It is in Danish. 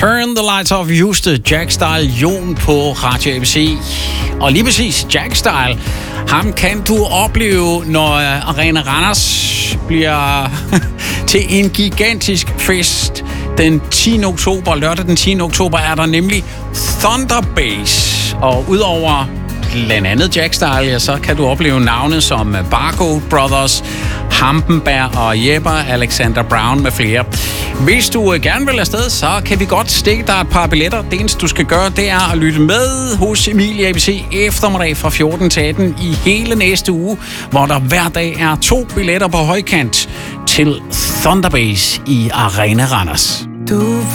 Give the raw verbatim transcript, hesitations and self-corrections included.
Turn the Lights Off Houston, Jack Style, Jon på Radio A B C. Og lige præcis Jack Style, ham kan du opleve, når Arena Randers bliver til en gigantisk fest den tiende oktober. Lørdag den tiende oktober er der nemlig Thunderbase. Og udover blandt andet Jack Style, ja, så kan du opleve navne som Barcode Brothers, Hampenberg og Jepper, Alexander Brown med flere. Hvis du gerne vil afsted, så kan vi godt stikke dig et par billetter. Det eneste, du skal gøre, det er at lytte med hos Emilie A B C eftermiddag fra fjorten til atten i hele næste uge, hvor der hver dag er to billetter på højkant til Thunderbase i Arena Randers. Du